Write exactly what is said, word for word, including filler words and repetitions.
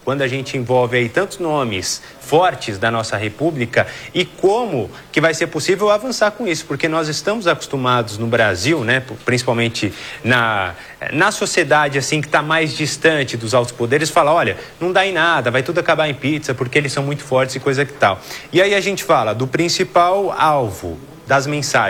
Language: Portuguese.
quando a gente envolve aí tantos nomes fortes da nossa República e como que vai ser possível avançar com isso, porque nós estamos acostumados no Brasil, né, principalmente na, na sociedade assim que está mais distante dos altos poderes, falar, olha, não dá em nada, vai tudo acabar em pizza porque eles são muito fortes e coisa que tal. E aí a gente fala do principal alvo das mensagens.